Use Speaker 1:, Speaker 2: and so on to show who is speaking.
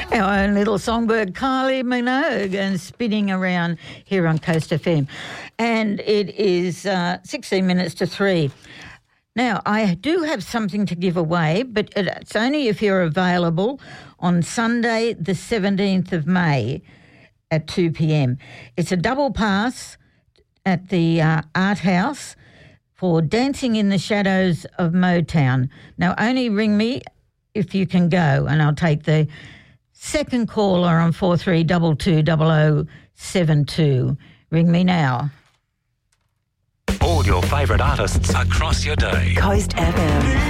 Speaker 1: Our own little songbird Kylie Minogue and spinning around here on Coast FM. And it is 16 minutes to 3. Now, I do have something to give away, but it's only if you're available on Sunday the 17th of May at 2 p.m. It's a double pass at the Art House for Dancing in the Shadows of Motown. Now, only ring me if you can go, and I'll take the second caller on 43220072. Ring me now.
Speaker 2: All your favourite artists across your day.
Speaker 3: Coast FM.